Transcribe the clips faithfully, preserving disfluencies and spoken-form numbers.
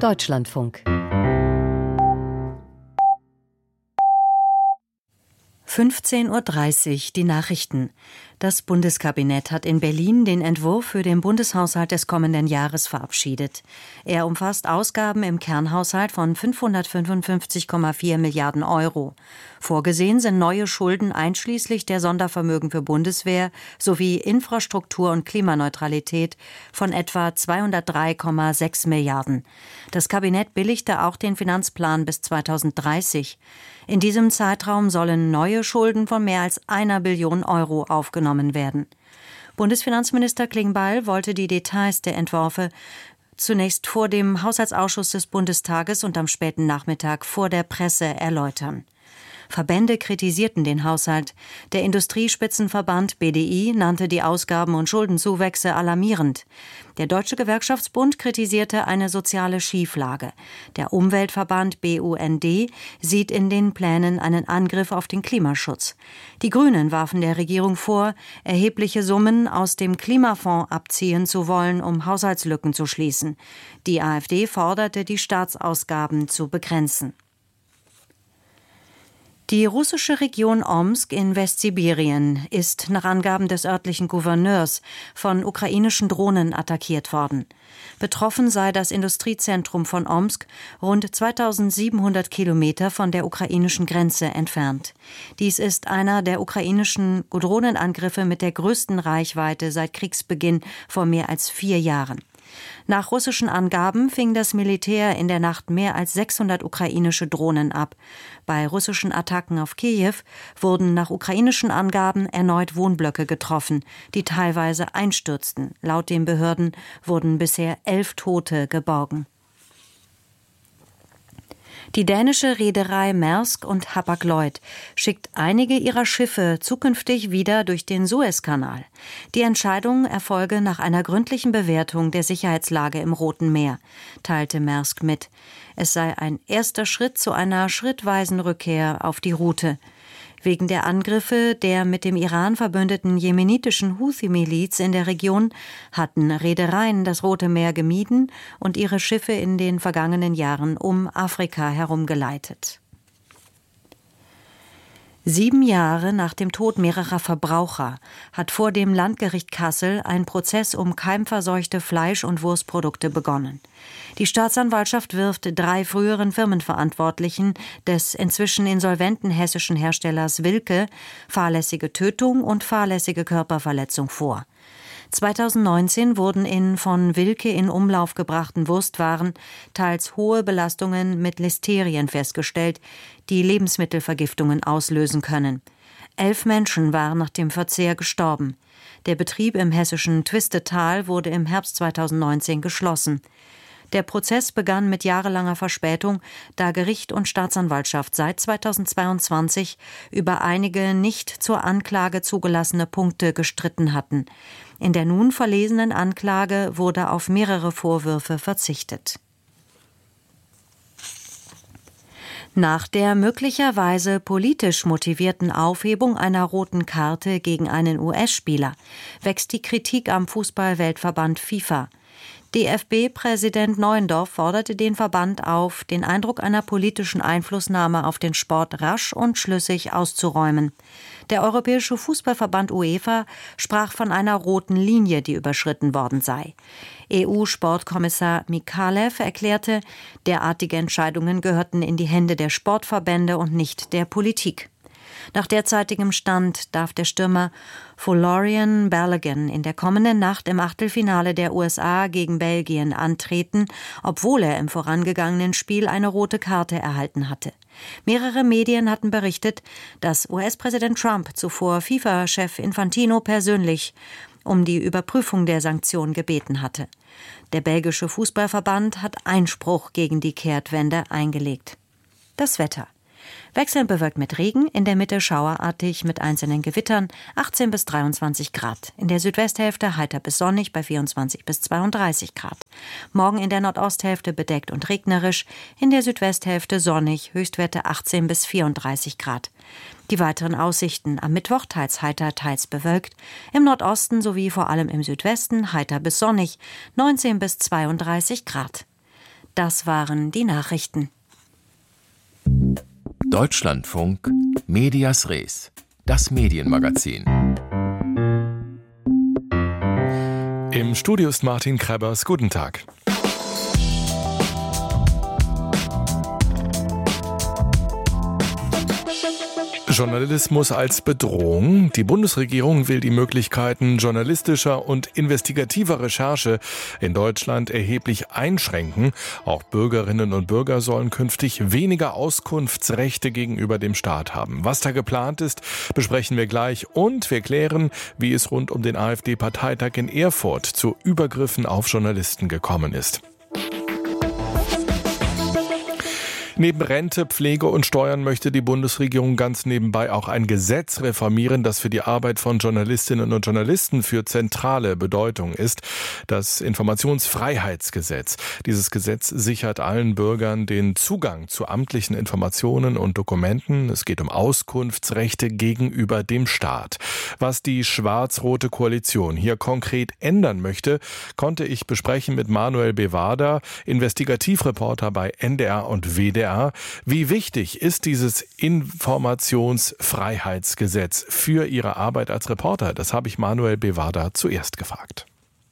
Deutschlandfunk. fünfzehn Uhr dreißig, die Nachrichten. Das Bundeskabinett hat in Berlin den Entwurf für den Bundeshaushalt des kommenden Jahres verabschiedet. Er umfasst Ausgaben im Kernhaushalt von fünfhundertfünfundfünfzig Komma vier Milliarden Euro. Vorgesehen sind neue Schulden einschließlich der Sondervermögen für Bundeswehr sowie Infrastruktur und Klimaneutralität von etwa zweihundertdrei Komma sechs Milliarden. Das Kabinett billigte auch den Finanzplan bis zweitausenddreißig. In diesem Zeitraum sollen neue Schulden von mehr als einer Billion Euro aufgenommen werden. Bundesfinanzminister Klingbeil wollte die Details der Entwürfe zunächst vor dem Haushaltsausschuss des Bundestages und am späten Nachmittag vor der Presse erläutern. Verbände kritisierten den Haushalt. Der Industriespitzenverband B D I nannte die Ausgaben- und Schuldenzuwächse alarmierend. Der Deutsche Gewerkschaftsbund kritisierte eine soziale Schieflage. Der Umweltverband B U N D sieht in den Plänen einen Angriff auf den Klimaschutz. Die Grünen warfen der Regierung vor, erhebliche Summen aus dem Klimafonds abziehen zu wollen, um Haushaltslücken zu schließen. Die AfD forderte, die Staatsausgaben zu begrenzen. Die russische Region Omsk in Westsibirien ist nach Angaben des örtlichen Gouverneurs von ukrainischen Drohnen attackiert worden. Betroffen sei das Industriezentrum von Omsk, rund zweitausendsiebenhundert Kilometer von der ukrainischen Grenze entfernt. Dies ist einer der ukrainischen Drohnenangriffe mit der größten Reichweite seit Kriegsbeginn vor mehr als vier Jahren. Nach russischen Angaben fing das Militär in der Nacht mehr als sechshundert ukrainische Drohnen ab. Bei russischen Attacken auf Kiew wurden nach ukrainischen Angaben erneut Wohnblöcke getroffen, die teilweise einstürzten. Laut den Behörden wurden bisher elf Tote geborgen. Die dänische Reederei Maersk und Hapag-Lloyd schickt einige ihrer Schiffe zukünftig wieder durch den Suezkanal. Die Entscheidung erfolge nach einer gründlichen Bewertung der Sicherheitslage im Roten Meer, teilte Maersk mit. Es sei ein erster Schritt zu einer schrittweisen Rückkehr auf die Route. Wegen der Angriffe der mit dem Iran verbündeten jemenitischen Houthi-Miliz in der Region hatten Reedereien das Rote Meer gemieden und ihre Schiffe in den vergangenen Jahren um Afrika herumgeleitet. Sieben Jahre nach dem Tod mehrerer Verbraucher hat vor dem Landgericht Kassel ein Prozess um keimverseuchte Fleisch- und Wurstprodukte begonnen. Die Staatsanwaltschaft wirft drei früheren Firmenverantwortlichen des inzwischen insolventen hessischen Herstellers Wilke fahrlässige Tötung und fahrlässige Körperverletzung vor. zweitausendneunzehn wurden in von Wilke in Umlauf gebrachten Wurstwaren teils hohe Belastungen mit Listerien festgestellt, die Lebensmittelvergiftungen auslösen können. Elf Menschen waren nach dem Verzehr gestorben. Der Betrieb im hessischen Twistetal wurde im Herbst zweitausendneunzehn geschlossen. Der Prozess begann mit jahrelanger Verspätung, da Gericht und Staatsanwaltschaft seit zweitausendzweiundzwanzig über einige nicht zur Anklage zugelassene Punkte gestritten hatten. In der nun verlesenen Anklage wurde auf mehrere Vorwürfe verzichtet. Nach der möglicherweise politisch motivierten Aufhebung einer roten Karte gegen einen U S-Spieler wächst die Kritik am Fußball-Weltverband FIFA. D F B-Präsident Neuendorf forderte den Verband auf, den Eindruck einer politischen Einflussnahme auf den Sport rasch und schlüssig auszuräumen. Der Europäische Fußballverband UEFA sprach von einer roten Linie, die überschritten worden sei. E U-Sportkommissar Mikalev erklärte, derartige Entscheidungen gehörten in die Hände der Sportverbände und nicht der Politik. Nach derzeitigem Stand darf der Stürmer Folarin Balogun in der kommenden Nacht im Achtelfinale der U S A gegen Belgien antreten, obwohl er im vorangegangenen Spiel eine rote Karte erhalten hatte. Mehrere Medien hatten berichtet, dass U S-Präsident Trump zuvor FIFA-Chef Infantino persönlich um die Überprüfung der Sanktion gebeten hatte. Der belgische Fußballverband hat Einspruch gegen die Kehrtwende eingelegt. Das Wetter. Wechselnd bewölkt mit Regen, in der Mitte schauerartig mit einzelnen Gewittern, achtzehn bis dreiundzwanzig Grad. In der Südwesthälfte heiter bis sonnig bei vierundzwanzig bis zweiunddreißig Grad. Morgen in der Nordosthälfte bedeckt und regnerisch, in der Südwesthälfte sonnig, Höchstwerte achtzehn bis vierunddreißig Grad. Die weiteren Aussichten: am Mittwoch teils heiter, teils bewölkt, im Nordosten sowie vor allem im Südwesten heiter bis sonnig, neunzehn bis zweiunddreißig Grad. Das waren die Nachrichten. Deutschlandfunk Medias Res, das Medienmagazin. Im Studio ist Martin Krebbers. Guten Tag. Journalismus als Bedrohung. Die Bundesregierung will die Möglichkeiten journalistischer und investigativer Recherche in Deutschland erheblich einschränken. Auch Bürgerinnen und Bürger sollen künftig weniger Auskunftsrechte gegenüber dem Staat haben. Was da geplant ist, besprechen wir gleich und wir klären, wie es rund um den AfD-Parteitag in Erfurt zu Übergriffen auf Journalisten gekommen ist. Neben Rente, Pflege und Steuern möchte die Bundesregierung ganz nebenbei auch ein Gesetz reformieren, das für die Arbeit von Journalistinnen und Journalisten für zentrale Bedeutung ist. Das Informationsfreiheitsgesetz. Dieses Gesetz sichert allen Bürgern den Zugang zu amtlichen Informationen und Dokumenten. Es geht um Auskunftsrechte gegenüber dem Staat. Was die schwarz-rote Koalition hier konkret ändern möchte, konnte ich besprechen mit Manuel Bevada, Investigativreporter bei N D R und W D R. Wie wichtig ist dieses Informationsfreiheitsgesetz für Ihre Arbeit als Reporter? Das habe ich Manuel Bevada zuerst gefragt.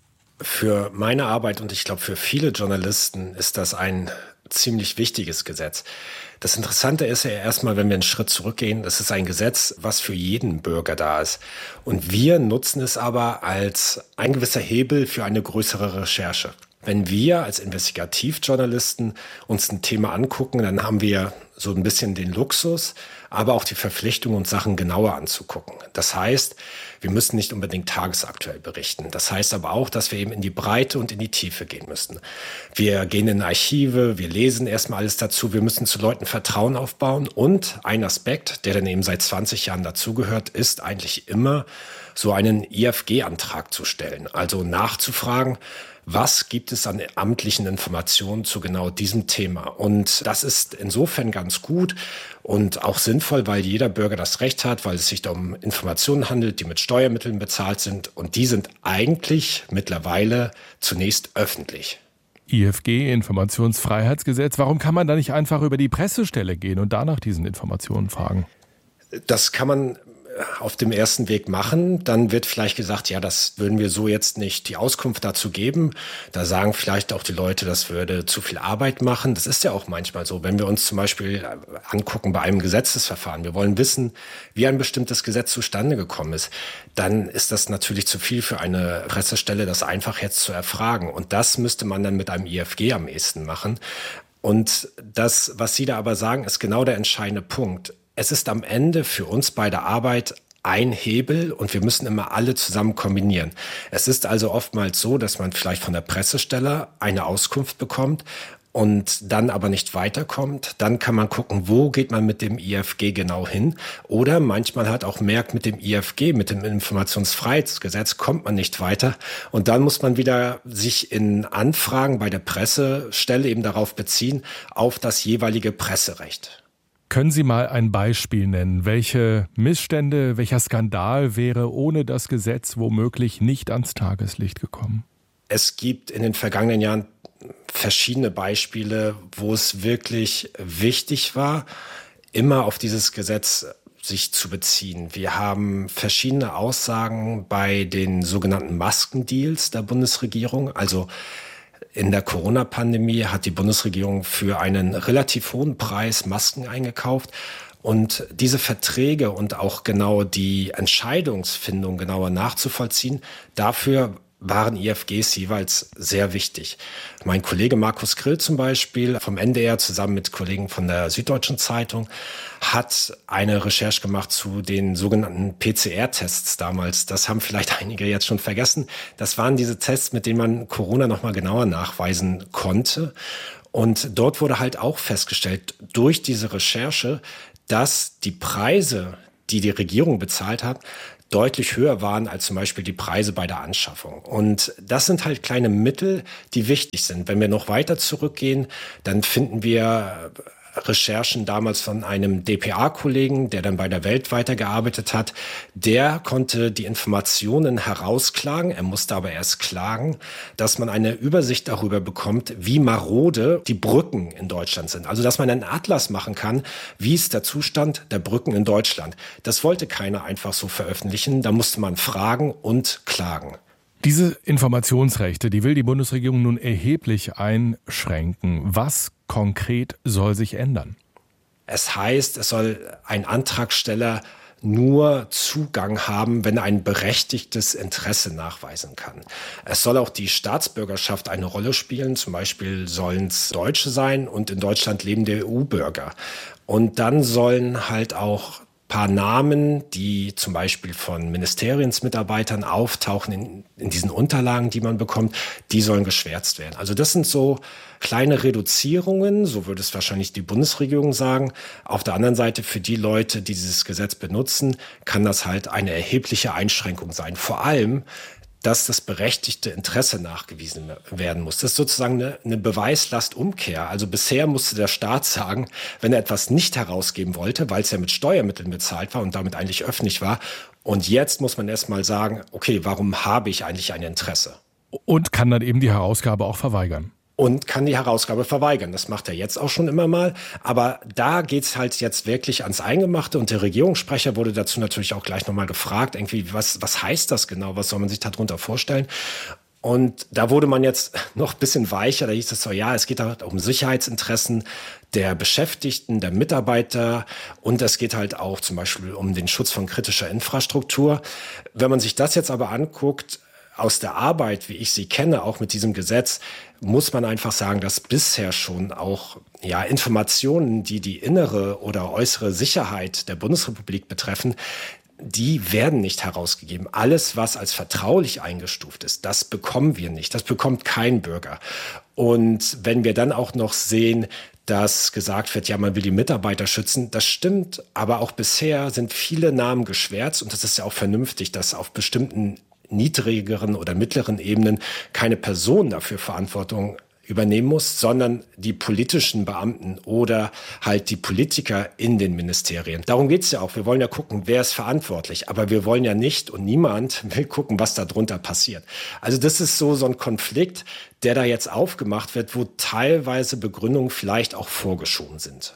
Für meine Arbeit und ich glaube für viele Journalisten ist das ein ziemlich wichtiges Gesetz. Das Interessante ist ja erstmal, wenn wir einen Schritt zurückgehen, das ist ein Gesetz, was für jeden Bürger da ist. Und wir nutzen es aber als ein gewisser Hebel für eine größere Recherche. Wenn wir als Investigativjournalisten uns ein Thema angucken, dann haben wir so ein bisschen den Luxus, aber auch die Verpflichtung, uns Sachen genauer anzugucken. Das heißt, wir müssen nicht unbedingt tagesaktuell berichten. Das heißt aber auch, dass wir eben in die Breite und in die Tiefe gehen müssen. Wir gehen in Archive, wir lesen erstmal alles dazu, wir müssen zu Leuten Vertrauen aufbauen. Und ein Aspekt, der dann eben seit zwanzig Jahren dazugehört, ist eigentlich immer so einen I F G-Antrag zu stellen. Also nachzufragen, was gibt es an amtlichen Informationen zu genau diesem Thema? Und das ist insofern ganz gut und auch sinnvoll, weil jeder Bürger das Recht hat, weil es sich da um Informationen handelt, die mit Steuermitteln bezahlt sind. Und die sind eigentlich mittlerweile zunächst öffentlich. I F G, Informationsfreiheitsgesetz. Warum kann man da nicht einfach über die Pressestelle gehen und danach diesen Informationen fragen? Das kann man auf dem ersten Weg machen, dann wird vielleicht gesagt, ja, das würden wir so jetzt nicht die Auskunft dazu geben. Da sagen vielleicht auch die Leute, das würde zu viel Arbeit machen. Das ist ja auch manchmal so, wenn wir uns zum Beispiel angucken bei einem Gesetzesverfahren. Wir wollen wissen, wie ein bestimmtes Gesetz zustande gekommen ist. Dann ist das natürlich zu viel für eine Pressestelle, das einfach jetzt zu erfragen. Und das müsste man dann mit einem I F G am ehesten machen. Und das, was Sie da aber sagen, ist genau der entscheidende Punkt. Es ist am Ende für uns bei der Arbeit ein Hebel und wir müssen immer alle zusammen kombinieren. Es ist also oftmals so, dass man vielleicht von der Pressestelle eine Auskunft bekommt und dann aber nicht weiterkommt. Dann kann man gucken, wo geht man mit dem I F G genau hin. Oder manchmal halt auch merkt, mit dem I F G, mit dem Informationsfreiheitsgesetz kommt man nicht weiter. Und dann muss man wieder sich in Anfragen bei der Pressestelle eben darauf beziehen, auf das jeweilige Presserecht. Können Sie mal ein Beispiel nennen? Welche Missstände, welcher Skandal wäre ohne das Gesetz womöglich nicht ans Tageslicht gekommen? Es gibt in den vergangenen Jahren verschiedene Beispiele, wo es wirklich wichtig war, immer auf dieses Gesetz sich zu beziehen. Wir haben verschiedene Aussagen bei den sogenannten Maskendeals der Bundesregierung, also in der Corona-Pandemie hat die Bundesregierung für einen relativ hohen Preis Masken eingekauft. Und diese Verträge und auch genau die Entscheidungsfindung genauer nachzuvollziehen, dafür waren I F Gs jeweils sehr wichtig. Mein Kollege Markus Grill zum Beispiel vom N D R zusammen mit Kollegen von der Süddeutschen Zeitung hat eine Recherche gemacht zu den sogenannten P C R-Tests damals. Das haben vielleicht einige jetzt schon vergessen. Das waren diese Tests, mit denen man Corona nochmal genauer nachweisen konnte. Und dort wurde halt auch festgestellt durch diese Recherche, dass die Preise, die die Regierung bezahlt hat, deutlich höher waren als zum Beispiel die Preise bei der Anschaffung. Und das sind halt kleine Mittel, die wichtig sind. Wenn wir noch weiter zurückgehen, dann finden wir Recherchen damals von einem D P A-Kollegen, der dann bei der Welt weitergearbeitet hat. Der konnte die Informationen herausklagen, er musste aber erst klagen, dass man eine Übersicht darüber bekommt, wie marode die Brücken in Deutschland sind. Also dass man einen Atlas machen kann, wie ist der Zustand der Brücken in Deutschland. Das wollte keiner einfach so veröffentlichen, da musste man fragen und klagen. Diese Informationsrechte, die will die Bundesregierung nun erheblich einschränken. Was konkret soll sich ändern? Es heißt, es soll ein Antragsteller nur Zugang haben, wenn er ein berechtigtes Interesse nachweisen kann. Es soll auch die Staatsbürgerschaft eine Rolle spielen. Zum Beispiel sollen es Deutsche sein und in Deutschland lebende E U-Bürger. Und dann sollen halt auch paar Namen, die zum Beispiel von Ministeriensmitarbeitern auftauchen in, in diesen Unterlagen, die man bekommt, die sollen geschwärzt werden. Also das sind so kleine Reduzierungen, so würde es wahrscheinlich die Bundesregierung sagen. Auf der anderen Seite, für die Leute, die dieses Gesetz benutzen, kann das halt eine erhebliche Einschränkung sein. Vor allem, dass das berechtigte Interesse nachgewiesen werden muss. Das ist sozusagen eine, eine Beweislastumkehr. Also bisher musste der Staat sagen, wenn er etwas nicht herausgeben wollte, weil es ja mit Steuermitteln bezahlt war und damit eigentlich öffentlich war. Und jetzt muss man erst mal sagen, okay, warum habe ich eigentlich ein Interesse? Und kann dann eben die Herausgabe auch verweigern. Und kann die Herausgabe verweigern. Das macht er jetzt auch schon immer mal. Aber da geht's halt jetzt wirklich ans Eingemachte. Und der Regierungssprecher wurde dazu natürlich auch gleich nochmal gefragt, irgendwie, was, was heißt das genau? Was soll man sich darunter vorstellen? Und da wurde man jetzt noch ein bisschen weicher. Da hieß es so, ja, es geht halt um Sicherheitsinteressen der Beschäftigten, der Mitarbeiter. Und es geht halt auch zum Beispiel um den Schutz von kritischer Infrastruktur. Wenn man sich das jetzt aber anguckt, aus der Arbeit, wie ich sie kenne, auch mit diesem Gesetz, muss man einfach sagen, dass bisher schon auch ja Informationen, die die innere oder äußere Sicherheit der Bundesrepublik betreffen, die werden nicht herausgegeben. Alles, was als vertraulich eingestuft ist, das bekommen wir nicht. Das bekommt kein Bürger. Und wenn wir dann auch noch sehen, dass gesagt wird, ja, man will die Mitarbeiter schützen, das stimmt. Aber auch bisher sind viele Namen geschwärzt und das ist ja auch vernünftig, dass auf bestimmten niedrigeren oder mittleren Ebenen keine Person dafür Verantwortung übernehmen muss, sondern die politischen Beamten oder halt die Politiker in den Ministerien. Darum geht's ja auch. Wir wollen ja gucken, wer ist verantwortlich. Aber wir wollen ja nicht und niemand will gucken, was da drunter passiert. Also das ist so, so ein Konflikt, der da jetzt aufgemacht wird, wo teilweise Begründungen vielleicht auch vorgeschoben sind.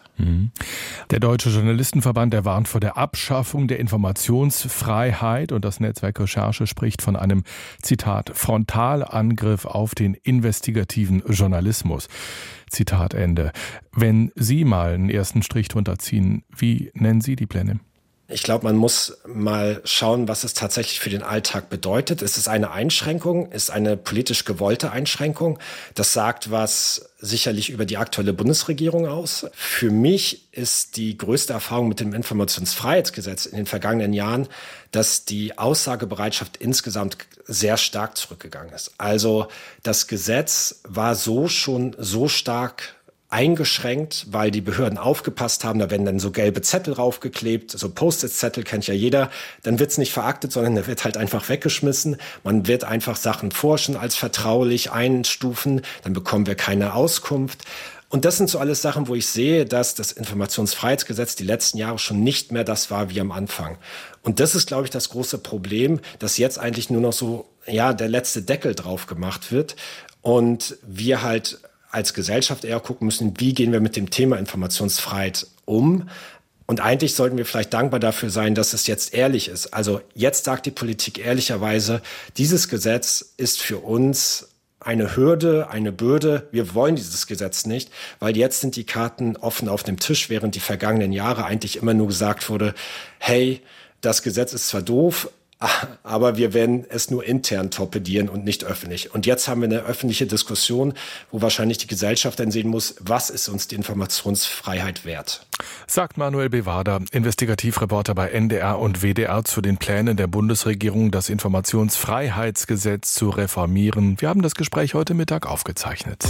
Der Deutsche Journalistenverband, der warnt vor der Abschaffung der Informationsfreiheit und das Netzwerk Recherche spricht von einem, Zitat, Frontalangriff auf den investigativen Journalismus. Zitat Ende. Wenn Sie mal einen ersten Strich drunter ziehen, wie nennen Sie die Pläne? Ich glaube, man muss mal schauen, was es tatsächlich für den Alltag bedeutet. Ist es eine Einschränkung? Ist eine politisch gewollte Einschränkung? Das sagt was sicherlich über die aktuelle Bundesregierung aus. Für mich ist die größte Erfahrung mit dem Informationsfreiheitsgesetz in den vergangenen Jahren, dass die Aussagebereitschaft insgesamt sehr stark zurückgegangen ist. Also das Gesetz war so schon so stark eingeschränkt, weil die Behörden aufgepasst haben. Da werden dann so gelbe Zettel raufgeklebt, so Post-it-Zettel kennt ja jeder. Dann wird's nicht veraktet, sondern der wird halt einfach weggeschmissen. Man wird einfach Sachen forschen als vertraulich einstufen. Dann bekommen wir keine Auskunft. Und das sind so alles Sachen, wo ich sehe, dass das Informationsfreiheitsgesetz die letzten Jahre schon nicht mehr das war wie am Anfang. Und das ist, glaube ich, das große Problem, dass jetzt eigentlich nur noch so, ja, der letzte Deckel drauf gemacht wird und wir halt als Gesellschaft eher gucken müssen, wie gehen wir mit dem Thema Informationsfreiheit um. Und eigentlich sollten wir vielleicht dankbar dafür sein, dass es jetzt ehrlich ist. Also jetzt sagt die Politik ehrlicherweise, dieses Gesetz ist für uns eine Hürde, eine Bürde. Wir wollen dieses Gesetz nicht, weil jetzt sind die Karten offen auf dem Tisch, während die vergangenen Jahre eigentlich immer nur gesagt wurde, hey, das Gesetz ist zwar doof, aber wir werden es nur intern torpedieren und nicht öffentlich. Und jetzt haben wir eine öffentliche Diskussion, wo wahrscheinlich die Gesellschaft dann sehen muss, was ist uns die Informationsfreiheit wert? Sagt Manuel Bewader, Investigativreporter bei N D R und W D R zu den Plänen der Bundesregierung, das Informationsfreiheitsgesetz zu reformieren. Wir haben das Gespräch heute Mittag aufgezeichnet.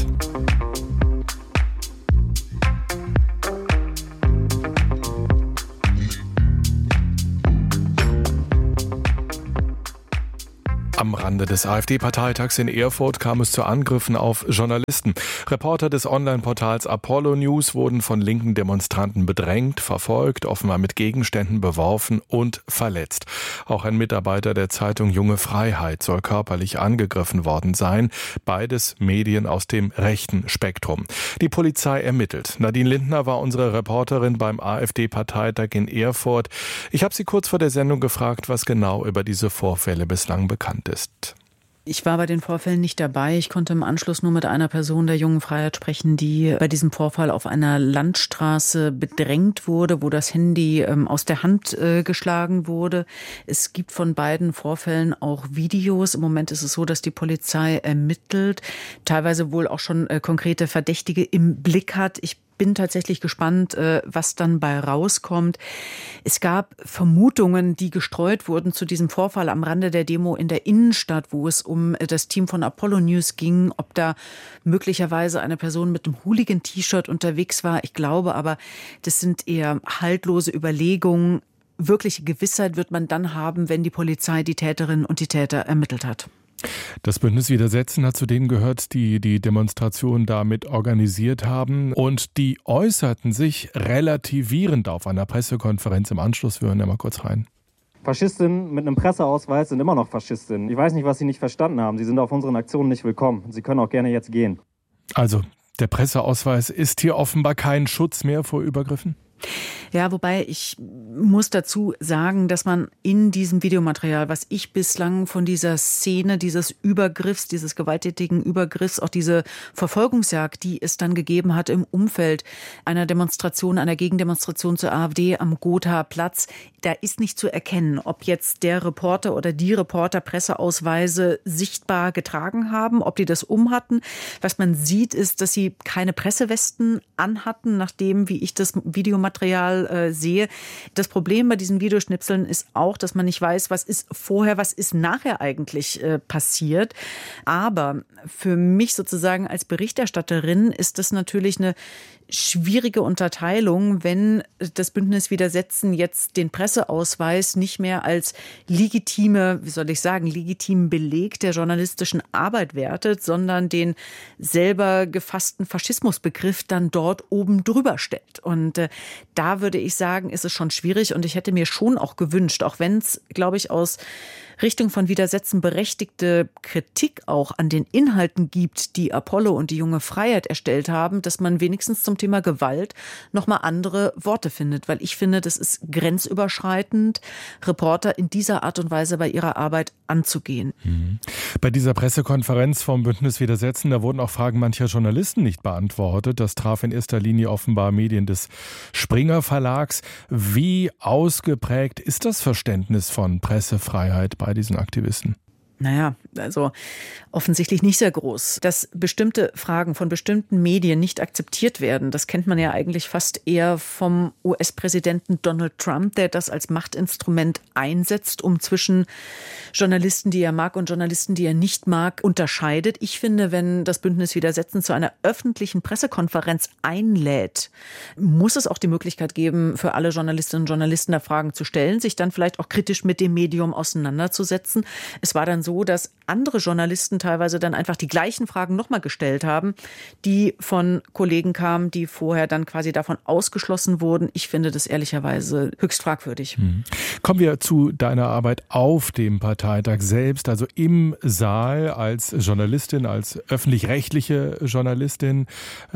Am Rande des AfD-Parteitags in Erfurt kam es zu Angriffen auf Journalisten. Reporter des Online-Portals Apollo News wurden von linken Demonstranten bedrängt, verfolgt, offenbar mit Gegenständen beworfen und verletzt. Auch ein Mitarbeiter der Zeitung Junge Freiheit soll körperlich angegriffen worden sein. Beides Medien aus dem rechten Spektrum. Die Polizei ermittelt. Nadine Lindner war unsere Reporterin beim AfD-Parteitag in Erfurt. Ich habe sie kurz vor der Sendung gefragt, was genau über diese Vorfälle bislang bekannt ist. Ich war bei den Vorfällen nicht dabei. Ich konnte im Anschluss nur mit einer Person der Jungen Freiheit sprechen, die bei diesem Vorfall auf einer Landstraße bedrängt wurde, wo das Handy ähm, aus der Hand äh, geschlagen wurde. Es gibt von beiden Vorfällen auch Videos. Im Moment ist es so, dass die Polizei ermittelt, teilweise wohl auch schon äh, konkrete Verdächtige im Blick hat. Ich bin tatsächlich gespannt, was dann bei rauskommt. Es gab Vermutungen, die gestreut wurden zu diesem Vorfall am Rande der Demo in der Innenstadt, wo es um das Team von Apollo News ging, ob da möglicherweise eine Person mit einem Hooligan-T-Shirt unterwegs war. Ich glaube aber, das sind eher haltlose Überlegungen. Wirkliche Gewissheit wird man dann haben, wenn die Polizei die Täterinnen und die Täter ermittelt hat. Das Bündnis Widersetzen hat zu denen gehört, die die Demonstration damit organisiert haben. Und die äußerten sich relativierend auf einer Pressekonferenz im Anschluss. Wir hören ja mal kurz rein. Faschistinnen mit einem Presseausweis sind immer noch Faschistinnen. Ich weiß nicht, was Sie nicht verstanden haben. Sie sind auf unseren Aktionen nicht willkommen. Sie können auch gerne jetzt gehen. Also, der Presseausweis ist hier offenbar kein Schutz mehr vor Übergriffen? Ja, wobei ich muss dazu sagen, dass man in diesem Videomaterial, was ich bislang von dieser Szene, dieses Übergriffs, dieses gewalttätigen Übergriffs, auch diese Verfolgungsjagd, die es dann gegeben hat im Umfeld einer Demonstration, einer Gegendemonstration zur AfD am Gotha-Platz, da ist nicht zu erkennen, ob jetzt der Reporter oder die Reporter Presseausweise sichtbar getragen haben, ob die das umhatten. Was man sieht, ist, dass sie keine Pressewesten anhatten, nachdem, wie ich das Videomaterial äh, sehe. Das Problem bei diesen Videoschnipseln ist auch, dass man nicht weiß, was ist vorher, was ist nachher eigentlich äh, passiert. Aber für mich sozusagen als Berichterstatterin ist das natürlich eine schwierige Unterteilung, wenn das Bündnis Widersetzen jetzt den Presseausweis nicht mehr als legitime, wie soll ich sagen, legitimen Beleg der journalistischen Arbeit wertet, sondern den selber gefassten Faschismusbegriff dann dort oben drüber stellt. Und äh, da würde ich sagen, ist es schon schwierig und ich hätte mir schon auch gewünscht, auch wenn es, glaube ich, aus Richtung von Widersetzen berechtigte Kritik auch an den Inhalten gibt, die Apollo und die Junge Freiheit erstellt haben, dass man wenigstens zum Thema Gewalt nochmal andere Worte findet. Weil ich finde, das ist grenzüberschreitend, Reporter in dieser Art und Weise bei ihrer Arbeit anzugehen. Mhm. Bei dieser Pressekonferenz vom Bündnis Widersetzen, da wurden auch Fragen mancher Journalisten nicht beantwortet. Das traf in erster Linie offenbar Medien des Springer Verlags. Wie ausgeprägt ist das Verständnis von Pressefreiheit bei diesen Aktivisten? Naja, also offensichtlich nicht sehr groß. Dass bestimmte Fragen von bestimmten Medien nicht akzeptiert werden, das kennt man ja eigentlich fast eher vom U S-Präsidenten Donald Trump, der das als Machtinstrument einsetzt, um zwischen Journalisten, die er mag und Journalisten, die er nicht mag, unterscheidet. Ich finde, wenn das Bündnis Widersetzen zu einer öffentlichen Pressekonferenz einlädt, muss es auch die Möglichkeit geben, für alle Journalistinnen und Journalisten da Fragen zu stellen, sich dann vielleicht auch kritisch mit dem Medium auseinanderzusetzen. Es war dann so, dass andere Journalisten teilweise dann einfach die gleichen Fragen nochmal gestellt haben, die von Kollegen kamen, die vorher dann quasi davon ausgeschlossen wurden. Ich finde das ehrlicherweise höchst fragwürdig. Mhm. Kommen wir zu deiner Arbeit auf dem Parteitag selbst, also im Saal als Journalistin, als öffentlich-rechtliche Journalistin.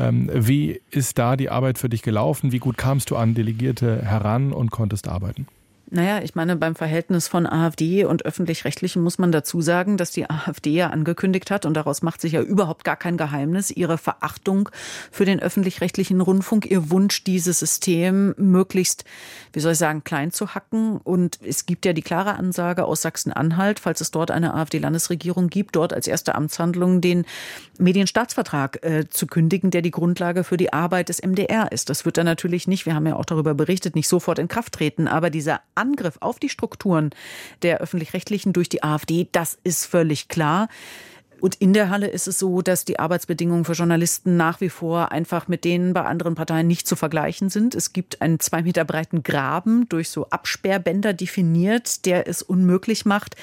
Wie ist da die Arbeit für dich gelaufen? Wie gut kamst du an Delegierte heran und konntest arbeiten? Naja, ich meine, beim Verhältnis von AfD und Öffentlich-Rechtlichen muss man dazu sagen, dass die AfD ja angekündigt hat, und daraus macht sich ja überhaupt gar kein Geheimnis, ihre Verachtung für den öffentlich-rechtlichen Rundfunk, ihr Wunsch, dieses System möglichst, wie soll ich sagen, klein zu hacken. Und es gibt ja die klare Ansage aus Sachsen-Anhalt, falls es dort eine AfD-Landesregierung gibt, dort als erste Amtshandlung den Medienstaatsvertrag äh, zu kündigen, der die Grundlage für die Arbeit des M D R ist. Das wird dann natürlich nicht, wir haben ja auch darüber berichtet, nicht sofort in Kraft treten, aber dieser Angriff auf die Strukturen der Öffentlich-Rechtlichen durch die AfD, das ist völlig klar. Und in der Halle ist es so, dass die Arbeitsbedingungen für Journalisten nach wie vor einfach mit denen bei anderen Parteien nicht zu vergleichen sind. Es gibt einen zwei Meter breiten Graben durch so Absperrbänder definiert, der es unmöglich macht,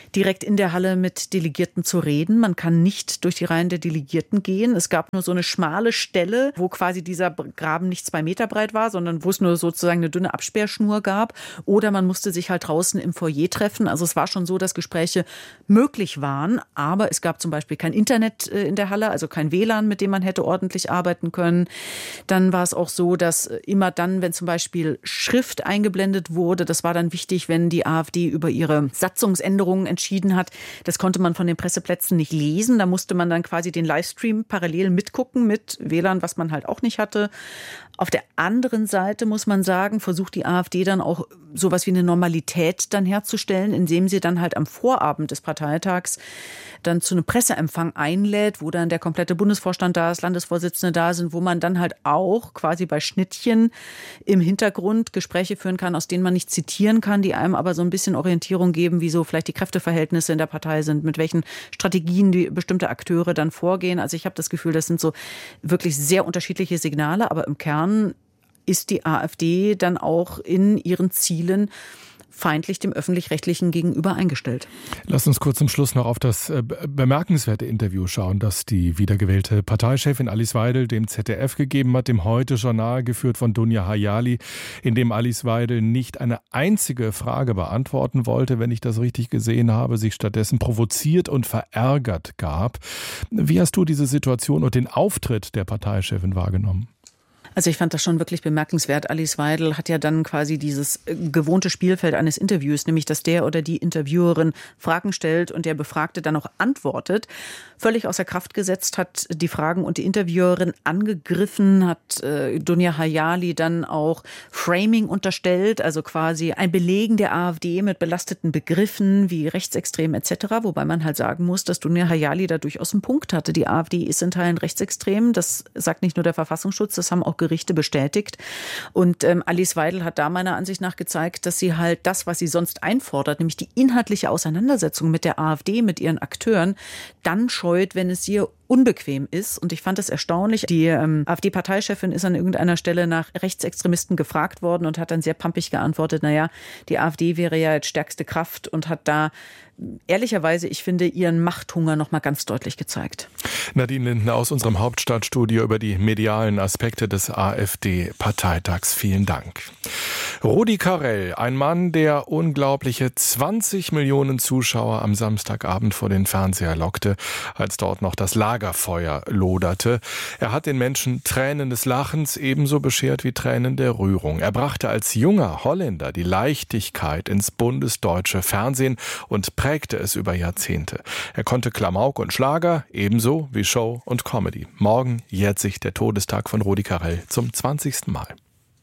direkt in der Halle mit Delegierten zu reden. Man kann nicht durch die Reihen der Delegierten gehen. Es gab nur so eine schmale Stelle, wo quasi dieser Graben nicht zwei Meter breit war, sondern wo es nur sozusagen eine dünne Absperrschnur gab. Oder man musste sich halt draußen im Foyer treffen. Also es war schon so, dass Gespräche möglich waren, aber es gab zum Beispiel kein Internet in der Halle, also kein W L A N, mit dem man hätte ordentlich arbeiten können. Dann war es auch so, dass immer dann, wenn zum Beispiel Schrift eingeblendet wurde, das war dann wichtig, wenn die AfD über ihre Satzungsänderungen entschieden hat, das konnte man von den Presseplätzen nicht lesen. Da musste man dann quasi den Livestream parallel mitgucken mit W L A N, was man halt auch nicht hatte. Auf der anderen Seite muss man sagen, versucht die AfD dann auch sowas wie eine Normalität dann herzustellen, indem sie dann halt am Vorabend des Parteitags dann zu einem Presseempfang einlädt, wo dann der komplette Bundesvorstand da ist, Landesvorsitzende da sind, wo man dann halt auch quasi bei Schnittchen im Hintergrund Gespräche führen kann, aus denen man nicht zitieren kann, die einem aber so ein bisschen Orientierung geben, wie so vielleicht die Kräfteverhältnisse in der Partei sind, mit welchen Strategien die bestimmte Akteure dann vorgehen. Also ich habe das Gefühl, das sind so wirklich sehr unterschiedliche Signale, aber im Kern ist die AfD dann auch in ihren Zielen feindlich dem Öffentlich-Rechtlichen gegenüber eingestellt. Lass uns kurz zum Schluss noch auf das bemerkenswerte Interview schauen, das die wiedergewählte Parteichefin Alice Weidel dem Z D F gegeben hat, dem Heute-Journal, geführt von Dunja Hayali, in dem Alice Weidel nicht eine einzige Frage beantworten wollte, wenn ich das richtig gesehen habe, sich stattdessen provoziert und verärgert gab. Wie hast du diese Situation und den Auftritt der Parteichefin wahrgenommen? Also ich fand das schon wirklich bemerkenswert. Alice Weidel hat ja dann quasi dieses gewohnte Spielfeld eines Interviews, nämlich dass der oder die Interviewerin Fragen stellt und der Befragte dann auch antwortet. Völlig außer Kraft gesetzt, hat die Fragen und die Interviewerin angegriffen, hat äh, Dunja Hayali dann auch Framing unterstellt, also quasi ein Belegen der AfD mit belasteten Begriffen wie rechtsextrem et cetera, wobei man halt sagen muss, dass Dunja Hayali da durchaus einen Punkt hatte. Die AfD ist in Teilen rechtsextrem, das sagt nicht nur der Verfassungsschutz, das haben auch Gerichte bestätigt. Und ähm, Alice Weidel hat da meiner Ansicht nach gezeigt, dass sie halt das, was sie sonst einfordert, nämlich die inhaltliche Auseinandersetzung mit der AfD, mit ihren Akteuren, dann scheut, wenn es ihr unbequem ist. Und ich fand es erstaunlich. Die ähm, AfD-Parteichefin ist an irgendeiner Stelle nach Rechtsextremisten gefragt worden und hat dann sehr pampig geantwortet, naja, die AfD wäre ja jetzt stärkste Kraft und hat da ehrlicherweise, ich finde, ihren Machthunger noch mal ganz deutlich gezeigt. Nadine Lindner aus unserem Hauptstadtstudio über die medialen Aspekte des AfD-Parteitags. Vielen Dank. Rudi Carrell, ein Mann, der unglaubliche zwanzig Millionen Zuschauer am Samstagabend vor den Fernseher lockte, als dort noch das Lagerfeuer loderte. Er hat den Menschen Tränen des Lachens ebenso beschert wie Tränen der Rührung. Er brachte als junger Holländer die Leichtigkeit ins bundesdeutsche Fernsehen und prägte es über Jahrzehnte. Er konnte Klamauk und Schlager, ebenso wie Show und Comedy. Morgen jährt sich der Todestag von Rudi Carrell zum zwanzigsten Mal.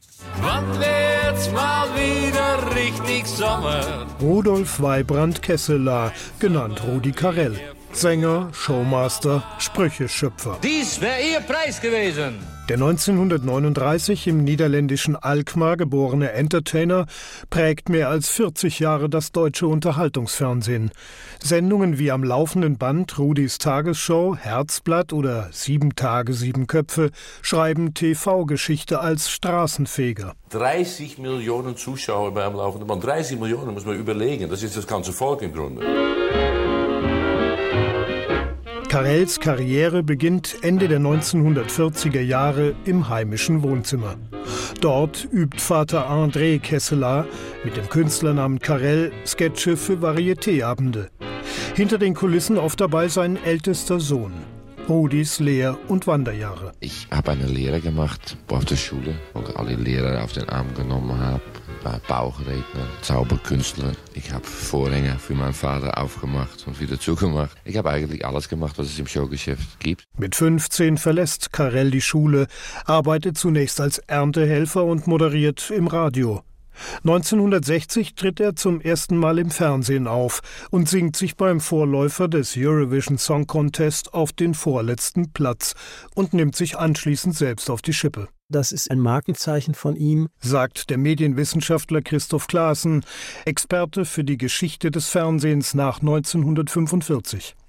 Wann wird's mal wieder richtig Sommer? Rudolf Weibrand-Kesseler, genannt Rudi Carrell. Sänger, Showmaster, Sprücheschöpfer. Dies wäre Ihr Preis gewesen. Der neunzehnhundertneununddreißig im niederländischen Alkmaar geborene Entertainer prägt mehr als vierzig Jahre das deutsche Unterhaltungsfernsehen. Sendungen wie am laufenden Band Rudis Tagesshow, Herzblatt oder Sieben Tage, Sieben Köpfe schreiben T V-Geschichte als Straßenfeger. dreißig Millionen Zuschauer beim laufenden Band. dreißig Millionen muss man überlegen. Das ist das ganze Volk im Grunde. Carrells Karriere beginnt Ende der neunzehnhundertvierziger Jahre im heimischen Wohnzimmer. Dort übt Vater André Kesseler mit dem Künstlernamen Carrell Sketche für Varietéabende. Hinter den Kulissen oft dabei sein ältester Sohn. Rudis Lehr- und Wanderjahre. Ich habe eine Lehre gemacht auf der Schule, wo ich alle Lehrer auf den Arm genommen habe. Bauchredner, Zauberkünstler. Ich habe Vorhänge für meinen Vater aufgemacht und wieder zugemacht. Ich habe eigentlich alles gemacht, was es im Showgeschäft gibt. Mit fünfzehn verlässt Carrell die Schule, arbeitet zunächst als Erntehelfer und moderiert im Radio. neunzehnhundertsechzig tritt er zum ersten Mal im Fernsehen auf und singt sich beim Vorläufer des Eurovision Song Contest auf den vorletzten Platz und nimmt sich anschließend selbst auf die Schippe. Das ist ein Markenzeichen von ihm, sagt der Medienwissenschaftler Christoph Claassen, Experte für die Geschichte des Fernsehens nach neunzehnhundertfünfundvierzig.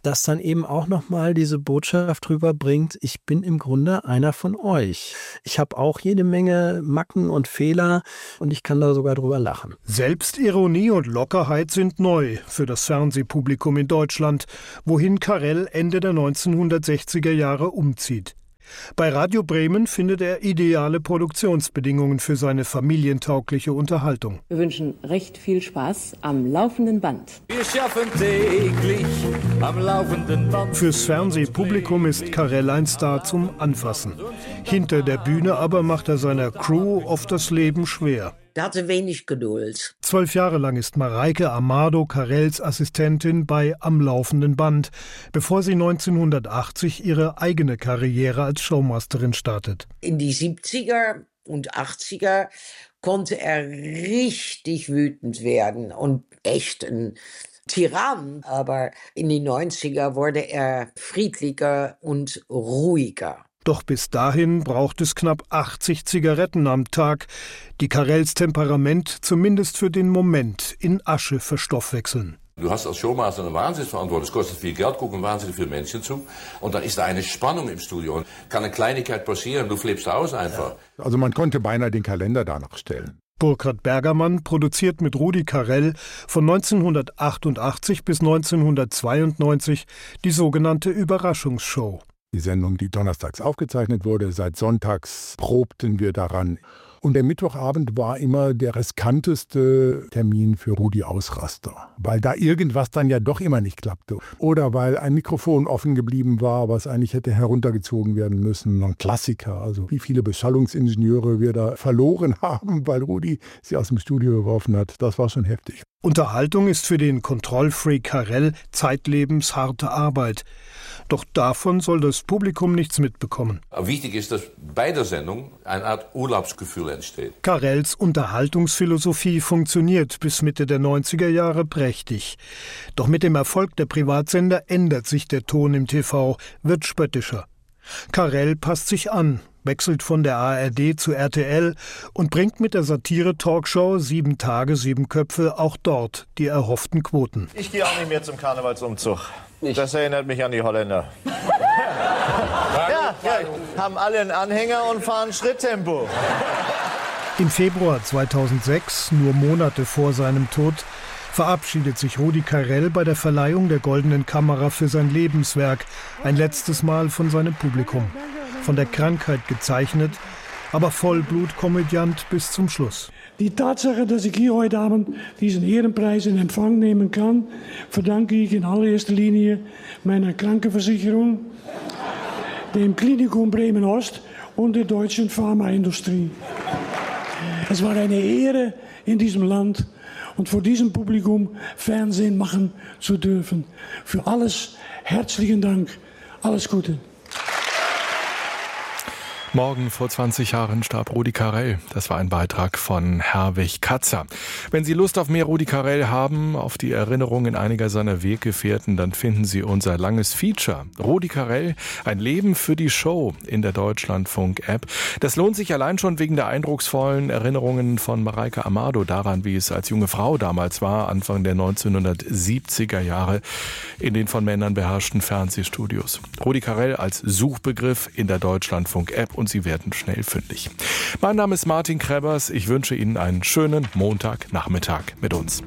das dann eben auch nochmal diese Botschaft rüberbringt, ich bin im Grunde einer von euch. Ich habe auch jede Menge Macken und Fehler und ich kann da sogar drüber lachen. Selbstironie und Lockerheit sind neu für das Fernsehpublikum in Deutschland, wohin Karel Ende der neunzehnhundertsechziger Jahre umzieht. Bei Radio Bremen findet er ideale Produktionsbedingungen für seine familientaugliche Unterhaltung. Wir wünschen recht viel Spaß am laufenden Band. Wir schaffen täglich am laufenden Band. Fürs Fernsehpublikum ist Karel ein Star zum Anfassen. Hinter der Bühne aber macht er seiner Crew oft das Leben schwer. Der hatte wenig Geduld. Zwölf Jahre lang ist Mareike Amado Karels Assistentin bei Am laufenden Band, bevor sie neunzehnhundertachtzig ihre eigene Karriere als Showmasterin startet. In die siebziger und achtziger konnte er richtig wütend werden und echt ein Tyrann. Aber in die neunziger wurde er friedlicher und ruhiger. Doch bis dahin braucht es knapp achtzig Zigaretten am Tag, die Karels Temperament zumindest für den Moment in Asche verstoffwechseln. Du hast als Showmaster eine Wahnsinnsverantwortung. Es kostet viel Geld, gucken wahnsinnig viele Menschen zu. Und dann ist da eine Spannung im Studio. Und kann eine Kleinigkeit passieren, du flippst aus einfach. Also man konnte beinahe den Kalender danach stellen. Burkhard Bergermann produziert mit Rudi Carrell von neunzehnhundertachtundachtzig bis neunzehnhundertzweiundneunzig die sogenannte Überraschungsshow. Die Sendung, die donnerstags aufgezeichnet wurde, seit sonntags probten wir daran. Und der Mittwochabend war immer der riskanteste Termin für Rudi Ausraster, weil da irgendwas dann ja doch immer nicht klappte. Oder weil ein Mikrofon offen geblieben war, was eigentlich hätte heruntergezogen werden müssen. Ein Klassiker, also wie viele Beschallungsingenieure wir da verloren haben, weil Rudi sie aus dem Studio geworfen hat. Das war schon heftig. Unterhaltung ist für den Kontrollfreak Karel zeitlebens harte Arbeit. Doch davon soll das Publikum nichts mitbekommen. Wichtig ist, dass bei der Sendung eine Art Urlaubsgefühl entsteht. Karels Unterhaltungsphilosophie funktioniert bis Mitte der neunziger Jahre prächtig. Doch mit dem Erfolg der Privatsender ändert sich der Ton im T V, wird spöttischer. Karel passt sich an, wechselt von der A R D zu R T L und bringt mit der Satire-Talkshow Sieben Tage, Sieben Köpfe auch dort die erhofften Quoten. Ich gehe auch nicht mehr zum Karnevalsumzug. Das erinnert mich an die Holländer. ja, ja, haben alle einen Anhänger und fahren Schritttempo. Im Februar zweitausendsechs, nur Monate vor seinem Tod, verabschiedet sich Rudi Carrell bei der Verleihung der Goldenen Kamera für sein Lebenswerk ein letztes Mal von seinem Publikum. Von der Krankheit gezeichnet, aber Vollblutkomödiant bis zum Schluss. Die Tatsache, dass ich hier heute Abend diesen Ehrenpreis in Empfang nehmen kann, verdanke ich in allererster Linie meiner Krankenversicherung, dem Klinikum Bremen-Ost und der deutschen Pharmaindustrie. Es war eine Ehre, in diesem Land und vor diesem Publikum Fernsehen machen zu dürfen. Für alles herzlichen Dank. Alles Gute. Morgen vor zwanzig Jahren starb Rudi Carrell. Das war ein Beitrag von Herwig Katzer. Wenn Sie Lust auf mehr Rudi Carrell haben, auf die Erinnerungen einiger seiner Weggefährten, dann finden Sie unser langes Feature. Rudi Carrell, ein Leben für die Show in der Deutschlandfunk-App. Das lohnt sich allein schon wegen der eindrucksvollen Erinnerungen von Mareike Amado daran, wie es als junge Frau damals war, Anfang der neunzehnhundertsiebziger Jahre, in den von Männern beherrschten Fernsehstudios. Rudi Carrell als Suchbegriff in der Deutschlandfunk-App. Und Sie werden schnell fündig. Mein Name ist Martin Krebers. Ich wünsche Ihnen einen schönen Montagnachmittag mit uns.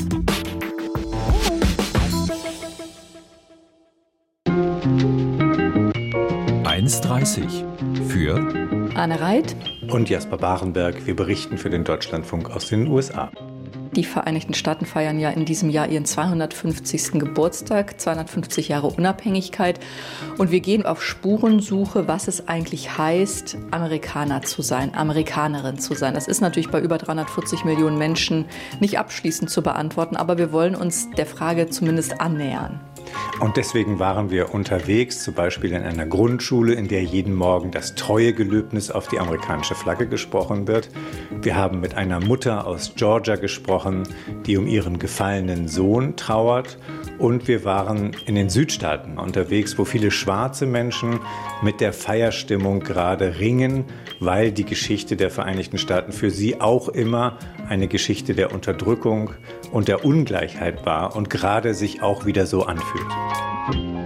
eins dreißig für Anne Reit und Jasper Barenberg. Wir berichten für den Deutschlandfunk aus den U S A. Die Vereinigten Staaten feiern ja in diesem Jahr ihren zweihundertfünfzigsten Geburtstag, zweihundertfünfzig Jahre Unabhängigkeit. Und wir gehen auf Spurensuche, was es eigentlich heißt, Amerikaner zu sein, Amerikanerin zu sein. Das ist natürlich bei über dreihundertvierzig Millionen Menschen nicht abschließend zu beantworten, aber wir wollen uns der Frage zumindest annähern. Und deswegen waren wir unterwegs, zum Beispiel in einer Grundschule, in der jeden Morgen das Treuegelöbnis auf die amerikanische Flagge gesprochen wird. Wir haben mit einer Mutter aus Georgia gesprochen, die um ihren gefallenen Sohn trauert. Und wir waren in den Südstaaten unterwegs, wo viele schwarze Menschen mit der Feierstimmung gerade ringen, weil die Geschichte der Vereinigten Staaten für sie auch immer eine Geschichte der Unterdrückung und der Ungleichheit war und gerade sich auch wieder so anfühlt.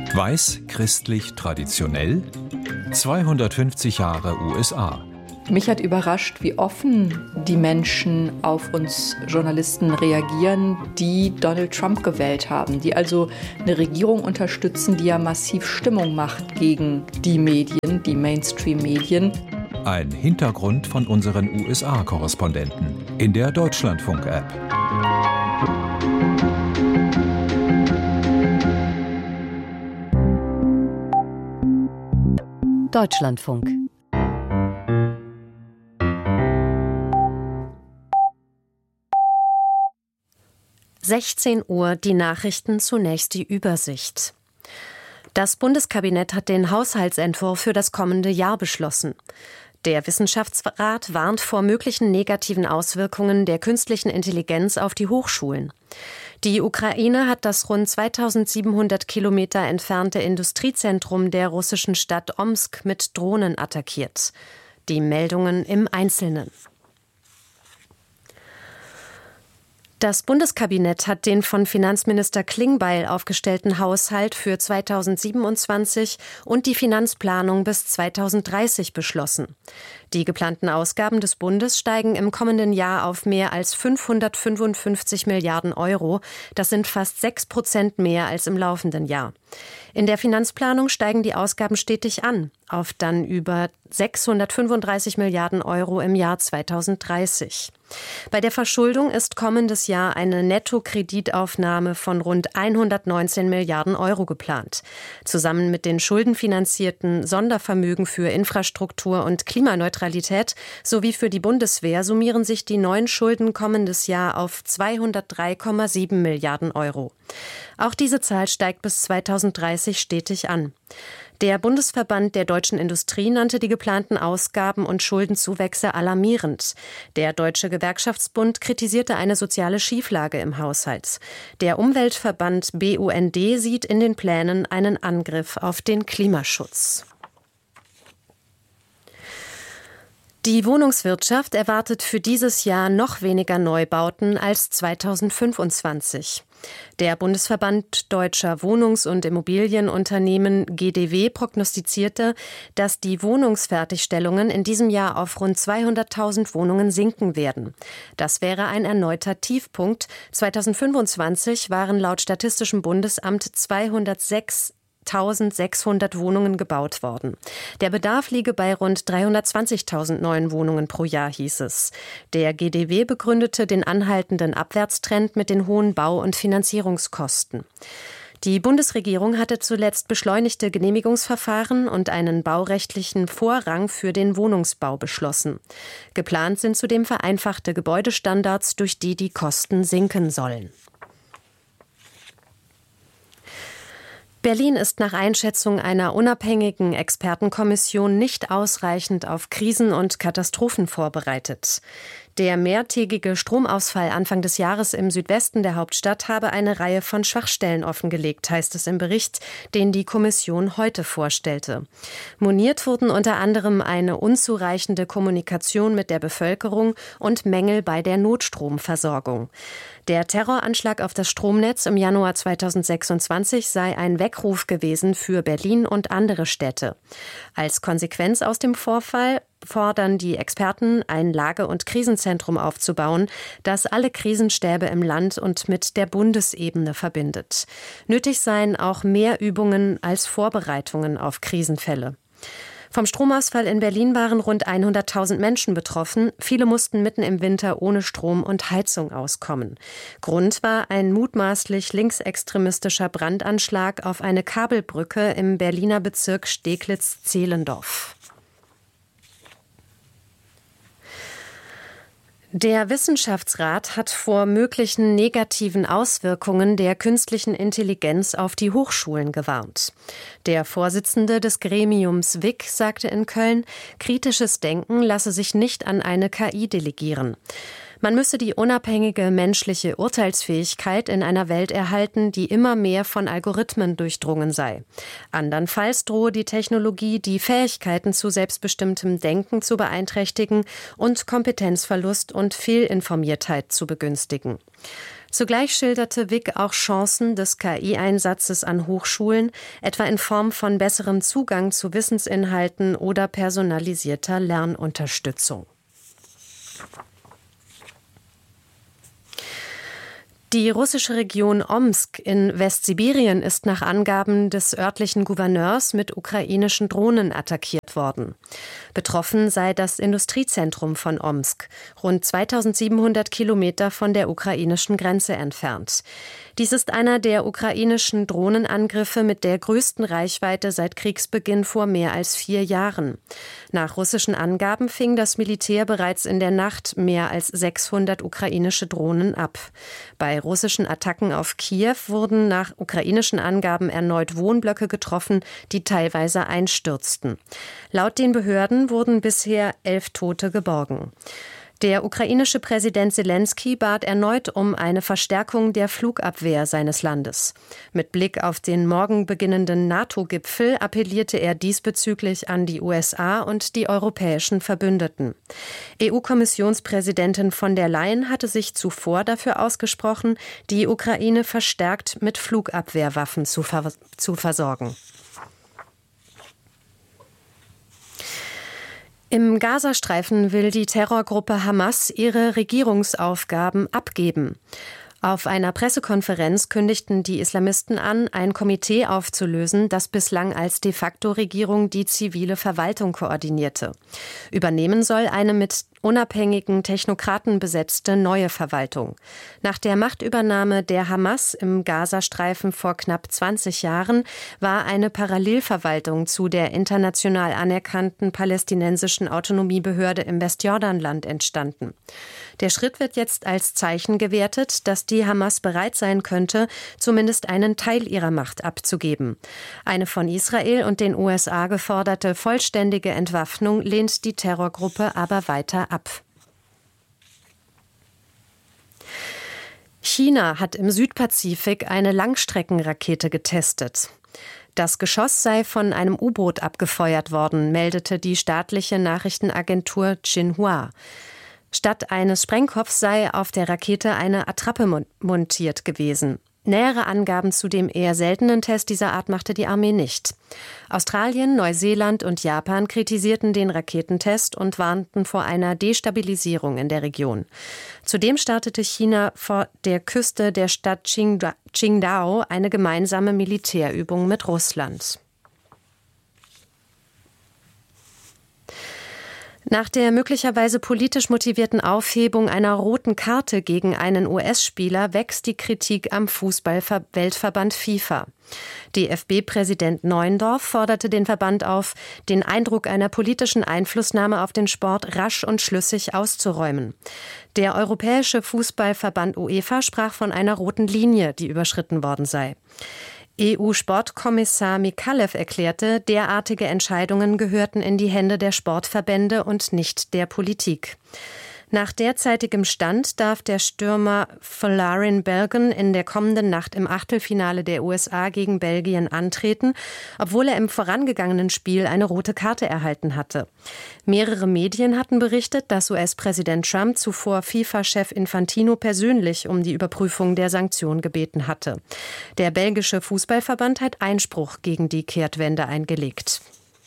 Weiß, christlich, traditionell. zweihundertfünfzig Jahre U S A. Mich hat überrascht, wie offen die Menschen auf uns Journalisten reagieren, die Donald Trump gewählt haben, die also eine Regierung unterstützen, die ja massiv Stimmung macht gegen die Medien, die Mainstream-Medien. Ein Hintergrund von unseren U S A-Korrespondenten in der Deutschlandfunk-App. Deutschlandfunk. sechzehn Uhr, die Nachrichten, zunächst die Übersicht. Das Bundeskabinett hat den Haushaltsentwurf für das kommende Jahr beschlossen. Der Wissenschaftsrat warnt vor möglichen negativen Auswirkungen der künstlichen Intelligenz auf die Hochschulen. Die Ukraine hat das rund zweitausendsiebenhundert Kilometer entfernte Industriezentrum der russischen Stadt Omsk mit Drohnen attackiert. Die Meldungen im Einzelnen. Das Bundeskabinett hat den von Finanzminister Klingbeil aufgestellten Haushalt für zweitausendsiebenundzwanzig und die Finanzplanung bis zweitausenddreißig beschlossen. Die geplanten Ausgaben des Bundes steigen im kommenden Jahr auf mehr als fünfhundertfünfundfünfzig Milliarden Euro. Das sind fast sechs Prozent mehr als im laufenden Jahr. In der Finanzplanung steigen die Ausgaben stetig an, auf dann über sechshundertfünfunddreißig Milliarden Euro im Jahr zweitausenddreißig. Bei der Verschuldung ist kommendes Jahr eine Nettokreditaufnahme von rund hundertneunzehn Milliarden Euro geplant. Zusammen mit den schuldenfinanzierten Sondervermögen für Infrastruktur und Klimaneutralität sowie für die Bundeswehr summieren sich die neuen Schulden kommendes Jahr auf zweihundertdrei Komma sieben Milliarden Euro. Auch diese Zahl steigt bis zweitausenddreißig stetig an. Der Bundesverband der deutschen Industrie nannte die geplanten Ausgaben und Schuldenzuwächse alarmierend. Der Deutsche Gewerkschaftsbund kritisierte eine soziale Schieflage im Haushalt. Der Umweltverband B U N D sieht in den Plänen einen Angriff auf den Klimaschutz. Die Wohnungswirtschaft erwartet für dieses Jahr noch weniger Neubauten als zweitausendfünfundzwanzig. Der Bundesverband Deutscher Wohnungs- und Immobilienunternehmen G D W prognostizierte, dass die Wohnungsfertigstellungen in diesem Jahr auf rund zweihunderttausend Wohnungen sinken werden. Das wäre ein erneuter Tiefpunkt. zweitausendfünfundzwanzig waren laut Statistischem Bundesamt zweihundertsechstausendsechshundert Wohnungen gebaut worden. Der Bedarf liege bei rund dreihundertzwanzigtausend neuen Wohnungen pro Jahr, hieß es. Der G D W begründete den anhaltenden Abwärtstrend mit den hohen Bau- und Finanzierungskosten. Die Bundesregierung hatte zuletzt beschleunigte Genehmigungsverfahren und einen baurechtlichen Vorrang für den Wohnungsbau beschlossen. Geplant sind zudem vereinfachte Gebäudestandards, durch die die Kosten sinken sollen. Berlin ist nach Einschätzung einer unabhängigen Expertenkommission nicht ausreichend auf Krisen und Katastrophen vorbereitet. Der mehrtägige Stromausfall Anfang des Jahres im Südwesten der Hauptstadt habe eine Reihe von Schwachstellen offengelegt, heißt es im Bericht, den die Kommission heute vorstellte. Moniert wurden unter anderem eine unzureichende Kommunikation mit der Bevölkerung und Mängel bei der Notstromversorgung. Der Terroranschlag auf das Stromnetz im Januar zweitausendsechsundzwanzig sei ein Weckruf gewesen für Berlin und andere Städte. Als Konsequenz aus dem Vorfall fordern die Experten, ein Lage- und Krisenzentrum aufzubauen, das alle Krisenstäbe im Land und mit der Bundesebene verbindet. Nötig seien auch mehr Übungen als Vorbereitungen auf Krisenfälle. Vom Stromausfall in Berlin waren rund hunderttausend Menschen betroffen. Viele mussten mitten im Winter ohne Strom und Heizung auskommen. Grund war ein mutmaßlich linksextremistischer Brandanschlag auf eine Kabelbrücke im Berliner Bezirk Steglitz-Zehlendorf. Der Wissenschaftsrat hat vor möglichen negativen Auswirkungen der künstlichen Intelligenz auf die Hochschulen gewarnt. Der Vorsitzende des Gremiums W I C sagte in Köln, kritisches Denken lasse sich nicht an eine K I delegieren. Man müsse die unabhängige menschliche Urteilsfähigkeit in einer Welt erhalten, die immer mehr von Algorithmen durchdrungen sei. Andernfalls drohe die Technologie, die Fähigkeiten zu selbstbestimmtem Denken zu beeinträchtigen und Kompetenzverlust und Fehlinformiertheit zu begünstigen. Zugleich schilderte Wick auch Chancen des K I-Einsatzes an Hochschulen, etwa in Form von besserem Zugang zu Wissensinhalten oder personalisierter Lernunterstützung. Die russische Region Omsk in Westsibirien ist nach Angaben des örtlichen Gouverneurs mit ukrainischen Drohnen attackiert worden. Betroffen sei das Industriezentrum von Omsk, rund zweitausendsiebenhundert Kilometer von der ukrainischen Grenze entfernt. Dies ist einer der ukrainischen Drohnenangriffe mit der größten Reichweite seit Kriegsbeginn vor mehr als vier Jahren. Nach russischen Angaben fing das Militär bereits in der Nacht mehr als sechshundert ukrainische Drohnen ab. Bei russischen Attacken auf Kiew wurden nach ukrainischen Angaben erneut Wohnblöcke getroffen, die teilweise einstürzten. Laut den Behörden wurden bisher elf Tote geborgen. Der ukrainische Präsident Selenskyj bat erneut um eine Verstärkung der Flugabwehr seines Landes. Mit Blick auf den morgen beginnenden NATO-Gipfel appellierte er diesbezüglich an die U S A und die europäischen Verbündeten. E U-Kommissionspräsidentin von der Leyen hatte sich zuvor dafür ausgesprochen, die Ukraine verstärkt mit Flugabwehrwaffen zu, ver- zu versorgen. Im Gazastreifen will die Terrorgruppe Hamas ihre Regierungsaufgaben abgeben. Auf einer Pressekonferenz kündigten die Islamisten an, ein Komitee aufzulösen, das bislang als de facto Regierung die zivile Verwaltung koordinierte. Übernehmen soll eine mit unabhängigen Technokraten besetzte neue Verwaltung. Nach der Machtübernahme der Hamas im Gazastreifen vor knapp zwanzig Jahren war eine Parallelverwaltung zu der international anerkannten palästinensischen Autonomiebehörde im Westjordanland entstanden. Der Schritt wird jetzt als Zeichen gewertet, dass die Hamas bereit sein könnte, zumindest einen Teil ihrer Macht abzugeben. Eine von Israel und den U S A geforderte vollständige Entwaffnung lehnt die Terrorgruppe aber weiter ab. China hat im Südpazifik eine Langstreckenrakete getestet. Das Geschoss sei von einem U-Boot abgefeuert worden, meldete die staatliche Nachrichtenagentur Xinhua. Statt eines Sprengkopfs sei auf der Rakete eine Attrappe montiert gewesen. Nähere Angaben zu dem eher seltenen Test dieser Art machte die Armee nicht. Australien, Neuseeland und Japan kritisierten den Raketentest und warnten vor einer Destabilisierung in der Region. Zudem startete China vor der Küste der Stadt Qingdao eine gemeinsame Militärübung mit Russland. Nach der möglicherweise politisch motivierten Aufhebung einer roten Karte gegen einen U S-Spieler wächst die Kritik am Fußball-Weltverband FIFA. D F B-Präsident Neuendorf forderte den Verband auf, den Eindruck einer politischen Einflussnahme auf den Sport rasch und schlüssig auszuräumen. Der Europäische Fußballverband UEFA sprach von einer roten Linie, die überschritten worden sei. E U-Sportkommissar Mikalev erklärte, derartige Entscheidungen gehörten in die Hände der Sportverbände und nicht der Politik. Nach derzeitigem Stand darf der Stürmer Folarin Balogun in der kommenden Nacht im Achtelfinale der U S A gegen Belgien antreten, obwohl er im vorangegangenen Spiel eine rote Karte erhalten hatte. Mehrere Medien hatten berichtet, dass U S-Präsident Trump zuvor FIFA-Chef Infantino persönlich um die Überprüfung der Sanktion gebeten hatte. Der belgische Fußballverband hat Einspruch gegen die Kehrtwende eingelegt.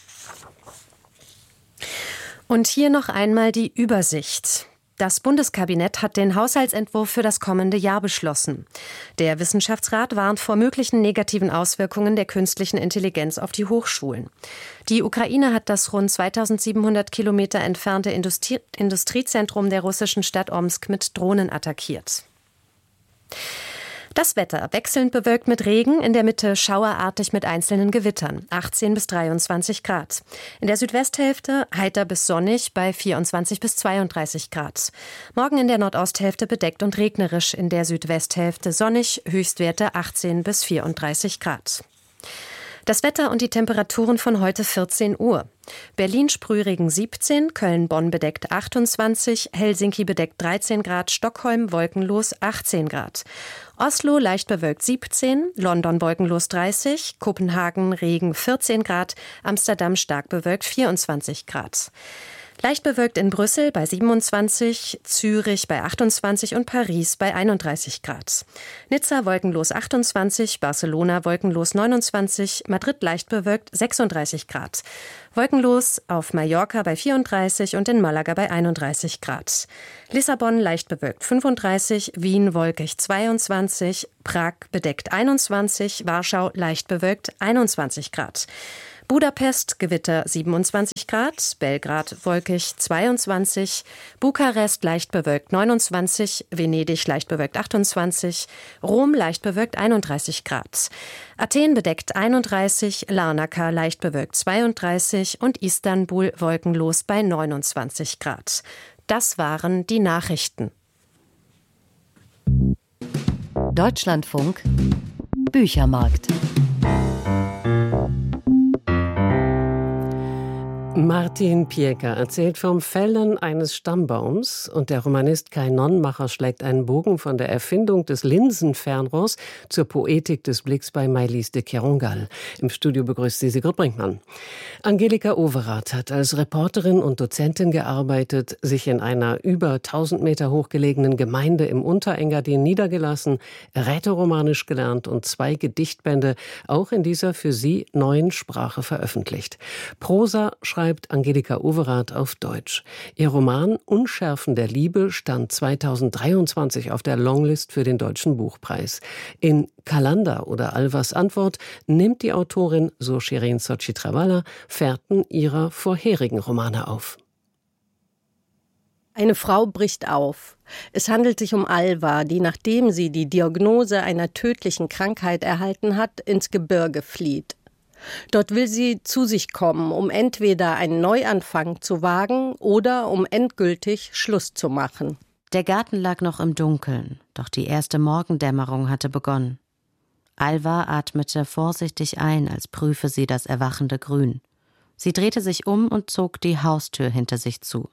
Und hier noch einmal die Übersicht. Das Bundeskabinett hat den Haushaltsentwurf für das kommende Jahr beschlossen. Der Wissenschaftsrat warnt vor möglichen negativen Auswirkungen der künstlichen Intelligenz auf die Hochschulen. Die Ukraine hat das rund zweitausendsiebenhundert Kilometer entfernte Industrie- Industriezentrum der russischen Stadt Omsk mit Drohnen attackiert. Das Wetter wechselnd bewölkt mit Regen, in der Mitte schauerartig mit einzelnen Gewittern, achtzehn bis dreiundzwanzig Grad. In der Südwesthälfte heiter bis sonnig bei vierundzwanzig bis zweiunddreißig Grad. Morgen in der Nordosthälfte bedeckt und regnerisch, in der Südwesthälfte sonnig, Höchstwerte achtzehn bis vierunddreißig Grad. Das Wetter und die Temperaturen von heute vierzehn Uhr. Berlin Sprühregen siebzehn, Köln-Bonn bedeckt achtundzwanzig, Helsinki bedeckt dreizehn Grad, Stockholm wolkenlos achtzehn Grad. Oslo leicht bewölkt siebzehn, London wolkenlos dreißig, Kopenhagen Regen vierzehn Grad, Amsterdam stark bewölkt vierundzwanzig Grad. Leicht bewölkt in Brüssel bei siebenundzwanzig, Zürich bei achtundzwanzig und Paris bei einunddreißig Grad. Nizza wolkenlos achtundzwanzig, Barcelona wolkenlos neunundzwanzig, Madrid leicht bewölkt sechsunddreißig Grad. Wolkenlos auf Mallorca bei vierunddreißig und in Malaga bei einunddreißig Grad. Lissabon leicht bewölkt fünfunddreißig, Wien wolkig zweiundzwanzig, Prag bedeckt einundzwanzig, Warschau leicht bewölkt einundzwanzig Grad. Budapest Gewitter siebenundzwanzig Grad, Belgrad wolkig zweiundzwanzig, Bukarest leicht bewölkt neunundzwanzig, Venedig leicht bewölkt achtundzwanzig, Rom leicht bewölkt einunddreißig Grad, Athen bedeckt einunddreißig, Larnaca leicht bewölkt zweiunddreißig und Istanbul wolkenlos bei neunundzwanzig Grad. Das waren die Nachrichten. Deutschlandfunk Büchermarkt. Martin Pieker erzählt vom Fällen eines Stammbaums und der Romanist Kai Nonnmacher schlägt einen Bogen von der Erfindung des Linsenfernrohrs zur Poetik des Blicks bei Maëlys de Kerangal. Im Studio begrüßt sie Sigrid Brinkmann. Angelika Overath hat als Reporterin und Dozentin gearbeitet, sich in einer über tausend Meter hoch gelegenen Gemeinde im Unterengadin niedergelassen, rätoromanisch gelernt und zwei Gedichtbände auch in dieser für sie neuen Sprache veröffentlicht. Prosa schreibt Angelika Overath auf Deutsch. Ihr Roman Unschärfen der Liebe stand zweitausenddreiundzwanzig auf der Longlist für den Deutschen Buchpreis. In Kalanda oder Alvas Antwort nimmt die Autorin, so Shirin Sochitrawala, Fährten ihrer vorherigen Romane auf. Eine Frau bricht auf. Es handelt sich um Alva, die, nachdem sie die Diagnose einer tödlichen Krankheit erhalten hat, ins Gebirge flieht. Dort will sie zu sich kommen, um entweder einen Neuanfang zu wagen oder um endgültig Schluss zu machen. Der Garten lag noch im Dunkeln, doch die erste Morgendämmerung hatte begonnen. Alva atmete vorsichtig ein, als prüfe sie das erwachende Grün. Sie drehte sich um und zog die Haustür hinter sich zu.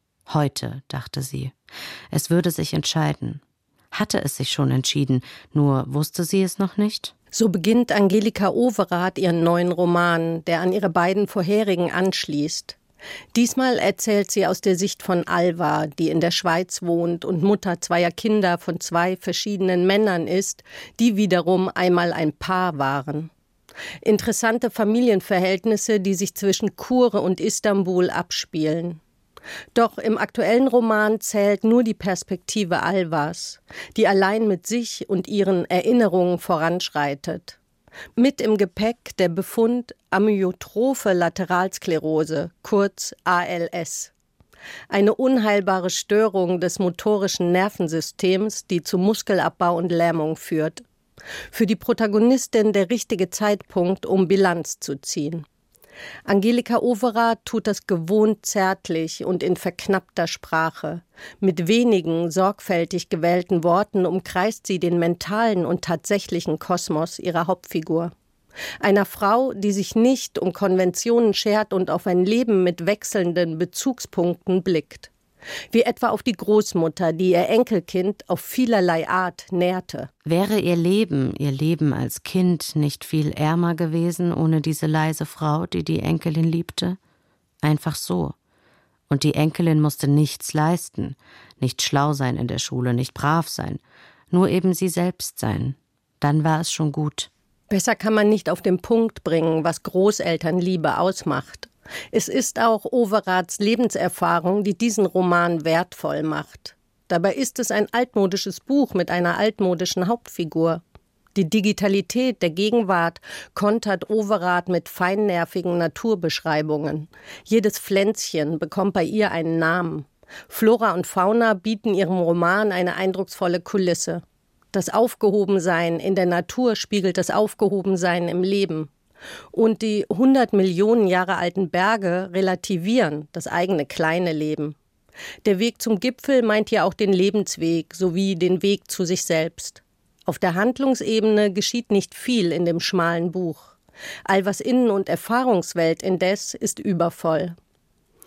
Heute, dachte sie, es würde sich entscheiden. Hatte es sich schon entschieden, nur wusste sie es noch nicht? So beginnt Angelika Overath ihren neuen Roman, der an ihre beiden vorherigen anschließt. Diesmal erzählt sie aus der Sicht von Alva, die in der Schweiz wohnt und Mutter zweier Kinder von zwei verschiedenen Männern ist, die wiederum einmal ein Paar waren. Interessante Familienverhältnisse, die sich zwischen Kure und Istanbul abspielen. Doch im aktuellen Roman zählt nur die Perspektive Alvas, die allein mit sich und ihren Erinnerungen voranschreitet. Mit im Gepäck der Befund Amyotrophe Lateralsklerose, kurz A L S. Eine unheilbare Störung des motorischen Nervensystems, die zu Muskelabbau und Lähmung führt. Für die Protagonistin der richtige Zeitpunkt, um Bilanz zu ziehen. Angelika Overath tut das gewohnt zärtlich und in verknappter Sprache. Mit wenigen, sorgfältig gewählten Worten umkreist sie den mentalen und tatsächlichen Kosmos ihrer Hauptfigur. Einer Frau, die sich nicht um Konventionen schert und auf ein Leben mit wechselnden Bezugspunkten blickt. Wie etwa auf die Großmutter, die ihr Enkelkind auf vielerlei Art nährte. Wäre ihr Leben, ihr Leben als Kind nicht viel ärmer gewesen ohne diese leise Frau, die die Enkelin liebte? Einfach so. Und die Enkelin musste nichts leisten, nicht schlau sein in der Schule, nicht brav sein, nur eben sie selbst sein. Dann war es schon gut. Besser kann man nicht auf den Punkt bringen, was Großelternliebe ausmacht. Es ist auch Overaths Lebenserfahrung, die diesen Roman wertvoll macht. Dabei ist es ein altmodisches Buch mit einer altmodischen Hauptfigur. Die Digitalität der Gegenwart kontert Overath mit feinnervigen Naturbeschreibungen. Jedes Pflänzchen bekommt bei ihr einen Namen. Flora und Fauna bieten ihrem Roman eine eindrucksvolle Kulisse. Das Aufgehobensein in der Natur spiegelt das Aufgehobensein im Leben. Und die hundert Millionen Jahre alten Berge relativieren das eigene kleine Leben. Der Weg zum Gipfel meint ja auch den Lebensweg sowie den Weg zu sich selbst. Auf der Handlungsebene geschieht nicht viel in dem schmalen Buch. Alvas Innen- und Erfahrungswelt indes ist übervoll.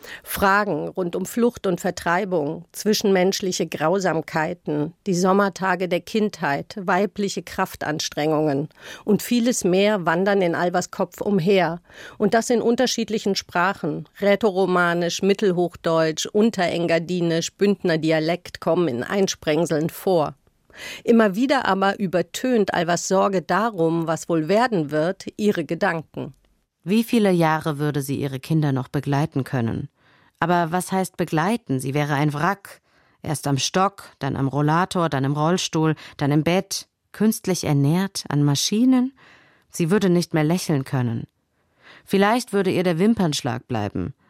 Fragen rund um Flucht und Vertreibung, zwischenmenschliche Grausamkeiten, die Sommertage der Kindheit, weibliche Kraftanstrengungen und vieles mehr wandern in Alvas Kopf umher. Und das in unterschiedlichen Sprachen. Rätoromanisch, Mittelhochdeutsch, Unterengadinisch, Bündner Dialekt kommen in Einsprengseln vor. Immer wieder aber übertönt Alvas Sorge darum, was wohl werden wird, ihre Gedanken. Wie viele Jahre würde sie ihre Kinder noch begleiten können? Aber was heißt begleiten? Sie wäre ein Wrack. Erst am Stock, dann am Rollator, dann im Rollstuhl, dann im Bett. Künstlich ernährt, an Maschinen? Sie würde nicht mehr lächeln können. Vielleicht würde ihr der Wimpernschlag bleiben.